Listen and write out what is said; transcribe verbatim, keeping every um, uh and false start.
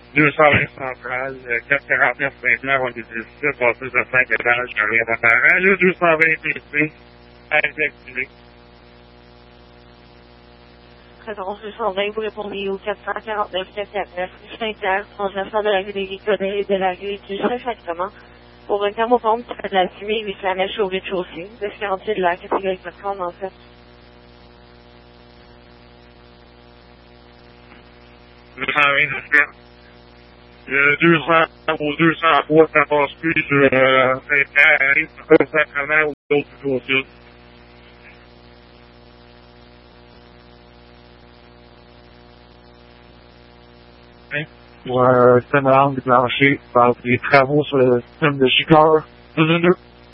deux cent vingt centrales, quatre cent quarante-neuf maintenant, on est dix-sept, passé de cinq étages, j'ai rien d'apparent. Le deux cent vingt P C, activé. Réponse deux cent vingt, vous répondez au quatre cent quarante-neuf, quatre cent quarante-neuf, rue Saint-Pierre, transversal de la rue des Riconets et de la rue du Saint-Sacrement. Pour un thermopompe qui fait de la fumée et des flamèches au rez-de-chaussée, de garantie de l'air catégorie quatre en fait. deux cent vingt-sept. Le deux cents au deux cent trois, ça passe plus sur euh, Saint-Pierre, Saint-Sacrement ou d'autres plus au sud. Hein? Pour un système d'alarme déclenché par des travaux sur le système de Chicago.